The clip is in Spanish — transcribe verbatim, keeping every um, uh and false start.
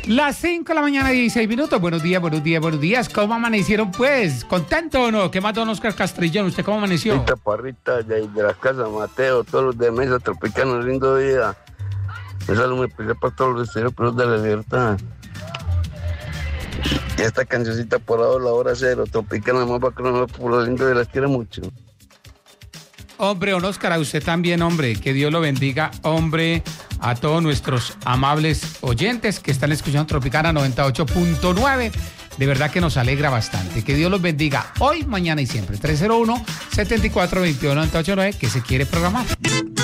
Las cinco de la mañana, dieciséis minutos. Buenos días, buenos días, buenos días. ¿Cómo amanecieron, pues? ¿Contento o no? ¿Qué más, don Oscar Castrillón? ¿Usted cómo amaneció? Esta parrita de, de la casa Mateo, todos los de Mesa Tropicana, lindo día. Un saludo muy especial para todos los estereos Cruz de la Libertad. Y esta cancioncita por ahora, la hora cero, Tropicana, más bacana, por lo lindo de las quiero mucho. Hombre, don Oscar, a usted también, hombre. Que Dios lo bendiga, hombre, a todos nuestros amables oyentes que están escuchando Tropicana noventa y ocho punto nueve. De verdad que nos alegra bastante. Que Dios los bendiga hoy, mañana y siempre. tres cero uno, siete cuatro, dos uno, nueve ocho nueve, que se quiere programar.